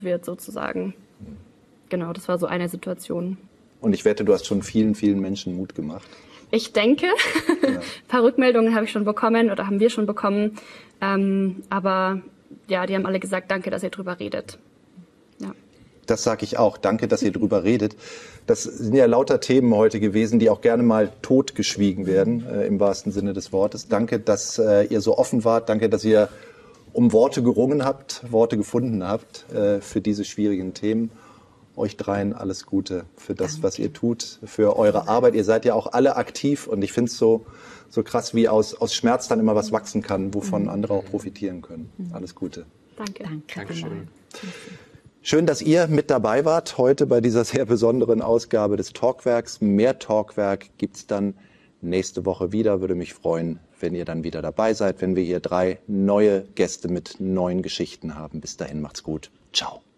wird sozusagen. Genau, das war so eine Situation. Und ich wette, du hast schon vielen, vielen Menschen Mut gemacht. Ich denke, ein paar Rückmeldungen habe ich schon bekommen oder haben wir schon bekommen. Aber ja, die haben alle gesagt, danke, dass ihr drüber redet. Ja. Das sage ich auch. Danke, dass ihr drüber redet. Das sind ja lauter Themen heute gewesen, die auch gerne mal totgeschwiegen werden, im wahrsten Sinne des Wortes. Danke, dass ihr so offen wart. Danke, dass ihr um Worte gerungen habt, Worte gefunden habt für diese schwierigen Themen. Euch dreien alles Gute für das, was ihr tut, für eure Arbeit. Ihr seid ja auch alle aktiv und ich finde es so krass, wie aus Schmerz dann immer was wachsen kann, wovon andere auch profitieren können. Alles Gute. Danke. Dankeschön. Schön, dass ihr mit dabei wart heute bei dieser sehr besonderen Ausgabe des Talkwerks. Mehr Talkwerk gibt's dann nächste Woche wieder. Würde mich freuen, wenn ihr dann wieder dabei seid, wenn wir hier 3 neue Gäste mit neuen Geschichten haben. Bis dahin, macht's gut. Ciao.